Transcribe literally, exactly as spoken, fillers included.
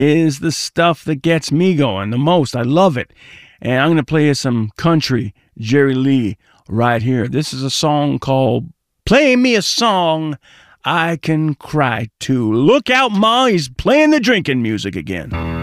is the stuff that gets me going the most. I love it. And I'm going to play you some country Jerry Lee right here. This is a song called Play Me a Song I Can Cry To. Look out, Ma, he's playing the drinking music again.